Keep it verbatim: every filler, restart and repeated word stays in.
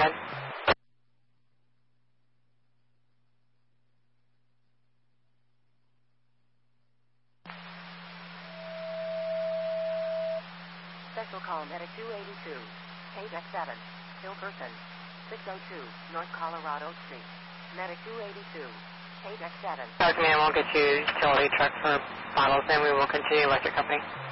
ahead. Special call Medic two eighty-two. Page X seven. Still person. six oh two North Colorado Street. Medic two eighty-two. Page X seven. Sorry, man, we'll get you utility truck for bottles, and we will continue electric company.